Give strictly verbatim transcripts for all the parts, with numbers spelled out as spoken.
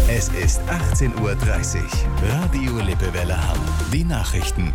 Es ist achtzehn Uhr dreißig. Radio Lippewelle Hamm. Die Nachrichten.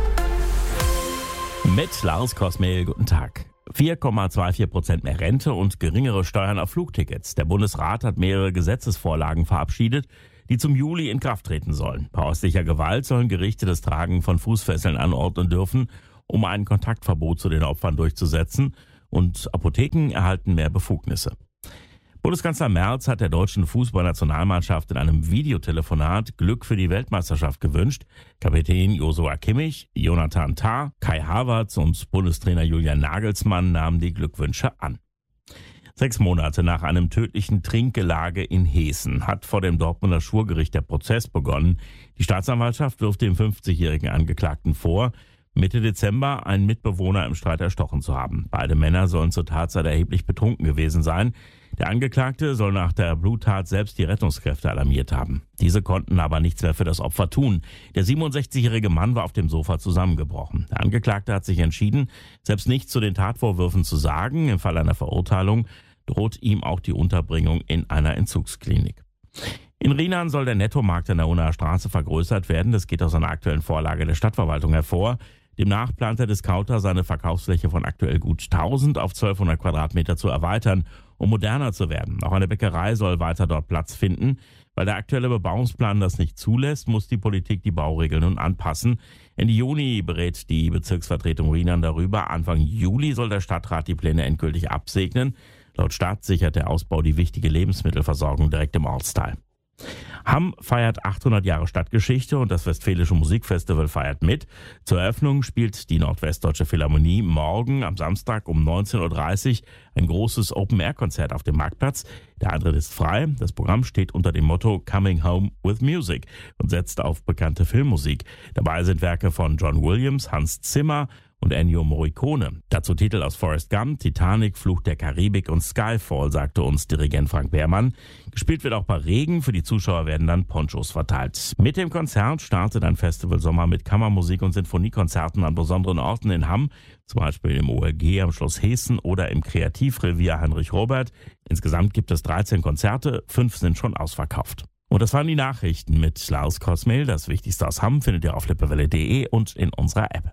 Mit Lars Kosmehl, guten Tag. vier Komma vierundzwanzig Prozent mehr Rente und geringere Steuern auf Flugtickets. Der Bundesrat hat mehrere Gesetzesvorlagen verabschiedet, die zum Juli in Kraft treten sollen. Bei häuslicher Gewalt sollen Gerichte das Tragen von Fußfesseln anordnen dürfen, um ein Kontaktverbot zu den Opfern durchzusetzen. Und Apotheken erhalten mehr Befugnisse. Bundeskanzler Merz hat der deutschen Fußballnationalmannschaft in einem Videotelefonat Glück für die Weltmeisterschaft gewünscht. Kapitän Joshua Kimmich, Jonathan Tah, Kai Havertz und Bundestrainer Julian Nagelsmann nahmen die Glückwünsche an. Sechs Monate nach einem tödlichen Trinkgelage in Heeßen hat vor dem Dortmunder Schwurgericht der Prozess begonnen. Die Staatsanwaltschaft wirft dem fünfzigjährigen Angeklagten vor, Mitte Dezember einen Mitbewohner im Streit erstochen zu haben. Beide Männer sollen zur Tatzeit erheblich betrunken gewesen sein. Der Angeklagte soll nach der Bluttat selbst die Rettungskräfte alarmiert haben. Diese konnten aber nichts mehr für das Opfer tun. Der siebenundsechzigjährige Mann war auf dem Sofa zusammengebrochen. Der Angeklagte hat sich entschieden, selbst nichts zu den Tatvorwürfen zu sagen. Im Fall einer Verurteilung droht ihm auch die Unterbringung in einer Entzugsklinik. In Rheinland soll der Nettomarkt an der Unnaer Straße vergrößert werden. Das geht aus einer aktuellen Vorlage der Stadtverwaltung hervor. Demnach plant der Discounter, seine Verkaufsfläche von aktuell gut tausend auf zwölfhundert Quadratmeter zu erweitern, um moderner zu werden. Auch eine Bäckerei soll weiter dort Platz finden. Weil der aktuelle Bebauungsplan das nicht zulässt, muss die Politik die Bauregeln nun anpassen. Ende Juni berät die Bezirksvertretung Rheinland darüber. Anfang Juli soll der Stadtrat die Pläne endgültig absegnen. Laut Stadt sichert der Ausbau die wichtige Lebensmittelversorgung direkt im Ortsteil. Hamm feiert achthundert Jahre Stadtgeschichte und das Westfälische Musikfestival feiert mit. Zur Eröffnung spielt die Nordwestdeutsche Philharmonie morgen am Samstag um neunzehn Uhr dreißig ein großes Open-Air-Konzert auf dem Marktplatz. Der Eintritt ist frei. Das Programm steht unter dem Motto Coming Home with Music und setzt auf bekannte Filmmusik. Dabei sind Werke von John Williams, Hans Zimmer und Ennio Morricone. Dazu Titel aus Forrest Gump, Titanic, Fluch der Karibik und Skyfall, sagte uns Dirigent Frank Behrmann. Gespielt wird auch bei Regen, für die Zuschauer werden dann Ponchos verteilt. Mit dem Konzert startet ein Festival Sommer mit Kammermusik und Sinfoniekonzerten an besonderen Orten in Hamm, zum Beispiel im O L G am Schloss Heeßen oder im Kreativrevier Heinrich Robert. Insgesamt gibt es dreizehn Konzerte, fünf sind schon ausverkauft. Und das waren die Nachrichten mit Lars Kosmehl. Das Wichtigste aus Hamm findet ihr auf lippewelle punkt de und in unserer App.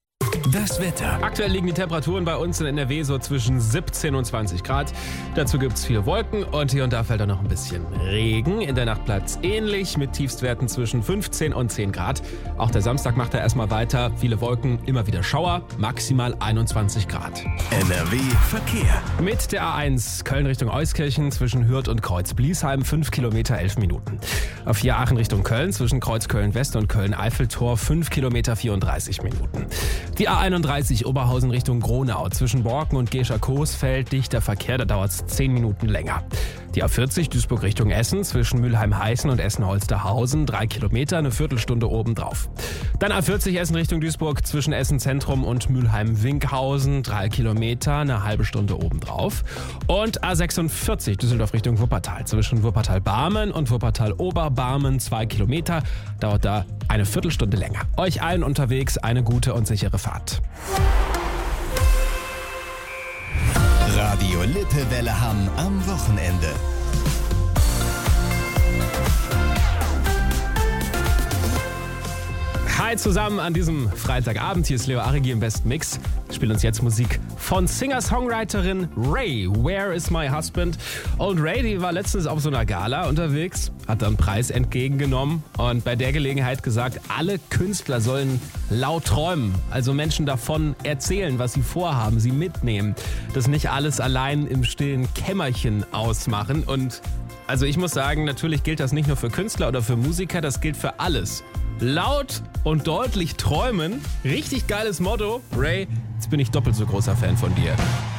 Das Wetter. Aktuell liegen die Temperaturen bei uns in N R W so zwischen siebzehn und zwanzig Grad. Dazu gibt es viele Wolken und hier und da fällt auch noch ein bisschen Regen. In der Nacht bleibt es ähnlich mit Tiefstwerten zwischen fünfzehn und zehn Grad. Auch der Samstag macht er erstmal weiter. Viele Wolken, immer wieder Schauer, maximal einundzwanzig Grad. N R W Verkehr. Mit der A eins Köln Richtung Euskirchen zwischen Hürth und Kreuz-Bliesheim fünf Kilometer elf Minuten. Auf vier Aachen Richtung Köln zwischen Kreuz Köln-West und Köln-Eiffeltor fünf Kilometer vierunddreißig Minuten. Die A einunddreißig Oberhausen Richtung Gronau zwischen Borken und Gescher-Coesfeld dichter Verkehr, da dauert es zehn Minuten länger. Die A vierzig Duisburg Richtung Essen zwischen Mülheim-Heißen und Essen-Holsterhausen drei Kilometer, eine Viertelstunde obendrauf. Dann A vierzig Essen Richtung Duisburg zwischen Essen Zentrum und Mülheim-Winkhausen drei Kilometer, eine halbe Stunde obendrauf. Und A sechsundvierzig Düsseldorf Richtung Wuppertal zwischen Wuppertal-Barmen und Wuppertal-Oberbarmen zwei Kilometer, dauert da eine Viertelstunde länger. Euch allen unterwegs eine gute und sichere Fahrt. Radio Lippewelle Hamm am Wochenende. Hi zusammen an diesem Freitagabend. Hier ist Leo Arigi im Best Mix. Wir spielen uns jetzt Musik von Singer-Songwriterin Ray. Where is my husband? Und Ray, die war letztens auf so einer Gala unterwegs, hat dann einen Preis entgegengenommen und bei der Gelegenheit gesagt, alle Künstler sollen laut träumen. Also Menschen davon erzählen, was sie vorhaben, sie mitnehmen. Das nicht alles allein im stillen Kämmerchen ausmachen. Und also ich muss sagen, natürlich gilt das nicht nur für Künstler oder für Musiker, das gilt für alles. Laut und deutlich träumen. Richtig geiles Motto. Ray, jetzt bin ich doppelt so großer Fan von dir.